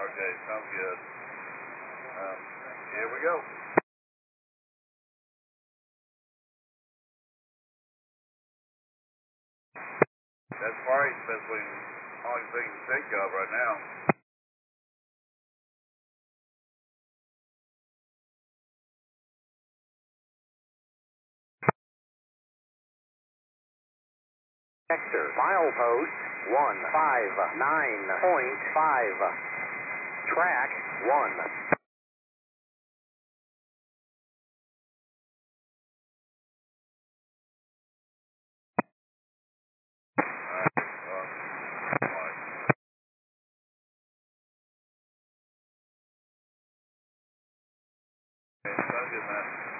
Okay, sounds good. Here we go. That's probably the only thing to think of right now. Vector, milepost 159.5. Track 1. Okay, sounds good, man.